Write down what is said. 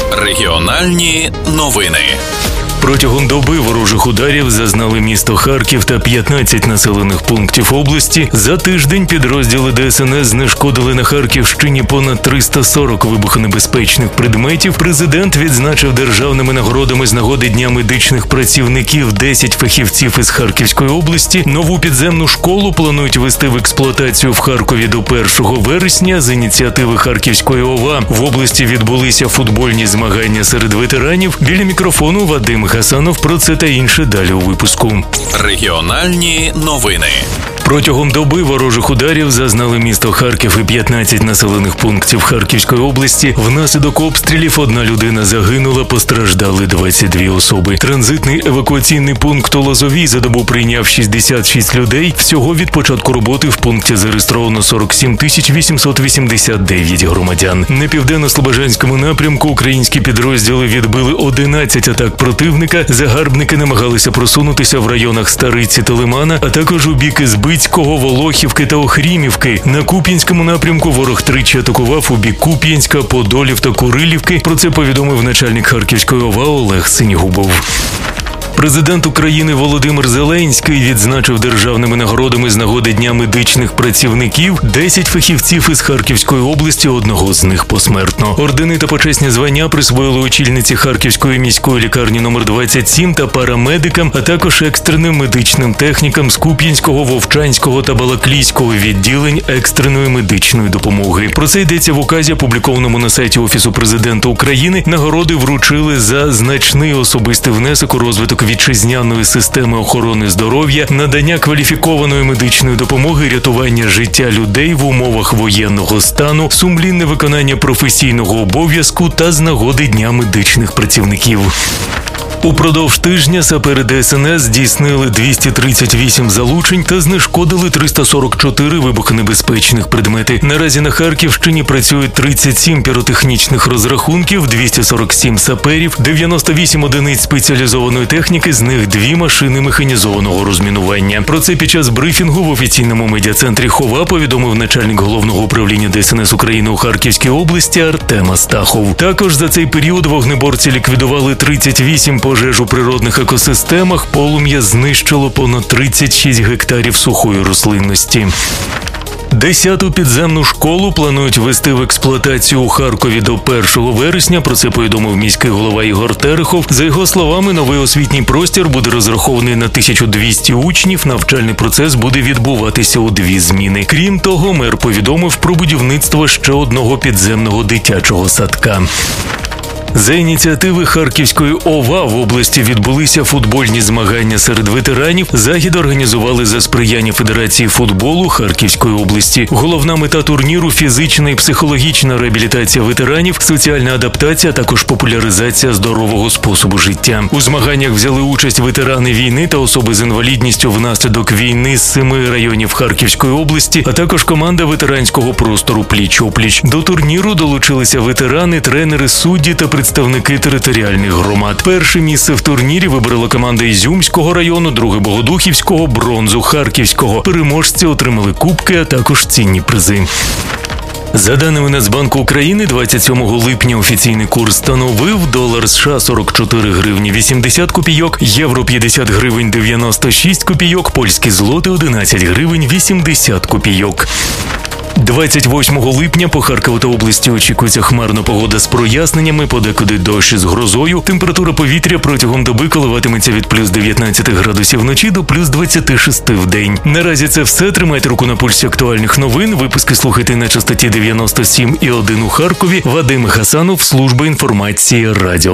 Регіональні новини. Протягом доби ворожих ударів зазнали місто Харків та 15 населених пунктів області. За тиждень підрозділи ДСНС знешкодили на Харківщині понад 340 вибухонебезпечних предметів. Президент відзначив державними нагородами з нагоди Дня медичних працівників 10 фахівців із Харківської області. Нову підземну школу планують ввести в експлуатацію в Харкові до 1 вересня. З ініціативи Харківської ОВА в області відбулися футбольні змагання серед ветеранів. Біля мікрофону Вадим Хасанов. Про це та інше далі у випуску. Регіональні новини. Протягом доби ворожих ударів зазнали місто Харків і 15 населених пунктів Харківської області. Внаслідок обстрілів одна людина загинула, постраждали 22 особи. Транзитний евакуаційний пункт у Лозовій за добу прийняв 66 людей. Всього від початку роботи в пункті зареєстровано 47 889 громадян. На південно-слобожанському напрямку українські підрозділи відбили 11 атак противника. Загарбники намагалися просунутися в районах Стариці та Лимана, а також у бік Збицького, Волохівки та Охрімівки. На Куп'янському напрямку ворог тричі атакував у бік Куп'янська, Подолів та Курилівки. Про це повідомив начальник Харківської ОВА Олег Синігубов. Президент України Володимир Зеленський відзначив державними нагородами з нагоди Дня медичних працівників 10 фахівців із Харківської області, одного з них посмертно. Ордени та почесні звання присвоїли очільниці Харківської міської лікарні номер 27 та парамедикам, а також екстреним медичним технікам з Куп'янського, Вовчанського та Балаклійського відділень екстреної медичної допомоги. Про це йдеться в указі, опублікованому на сайті Офісу президента України. Нагороди вручили за значний особистий внесок у розвиток вітчизняної системи охорони здоров'я, надання кваліфікованої медичної допомоги, рятування життя людей в умовах воєнного стану, сумлінне виконання професійного обов'язку та з нагоди Дня медичних працівників. Упродовж тижня сапери ДСНС здійснили 238 залучень та знешкодили 344 вибухонебезпечних предмети. Наразі на Харківщині працюють 37 піротехнічних розрахунків, 247 саперів, 98 одиниць спеціалізованої техніки, з них 2 машини механізованого розмінування. Про це під час брифінгу в офіційному медіа-центрі ХОВА повідомив начальник Головного управління ДСНС України у Харківській області Артем Астахов. Також за цей період вогнеборці ліквідували 38 пожеж у природних екосистемах, полум'я знищило понад 36 гектарів сухої рослинності. 10-ту підземну школу планують ввести в експлуатацію у Харкові до 1 вересня. Про це повідомив міський голова Ігор Терехов. За його словами, новий освітній простір буде розрахований на 1200 учнів. Навчальний процес буде відбуватися у 2 зміни. Крім того, мер повідомив про будівництво ще одного підземного дитячого садка. За ініціативи Харківської ОВА в області відбулися футбольні змагання серед ветеранів. Захід організували за сприяння Федерації футболу Харківської області. Головна мета турніру – фізична і психологічна реабілітація ветеранів, соціальна адаптація, а також популяризація здорового способу життя. У змаганнях взяли участь ветерани війни та особи з інвалідністю внаслідок війни з 7 районів Харківської області, а також команда ветеранського простору «Пліч-о-пліч». До турніру долучилися ветерани, тренери, судді та представники територіальних громад. Перше місце в турнірі вибрала команда Ізюмського району, друге – Богодухівського, бронзу – Харківського. Переможці отримали кубки, а також цінні призи. За даними Нацбанку України, 27 липня офіційний курс становив: долар США – 44 гривні 80 копійок, євро – 50 гривень 96 копійок, польські злоти – 11 гривень 80 копійок. 28 липня по Харкову та області очікується хмарна погода з проясненнями, подекуди дощ із грозою. Температура повітря протягом доби коливатиметься від плюс 19 градусів вночі до плюс 26 в день. Наразі це все. Тримайте руку на пульсі актуальних новин. Випуски слухайте на частоті 97,1 у Харкові. Вадим Хасанов, служба інформації радіо.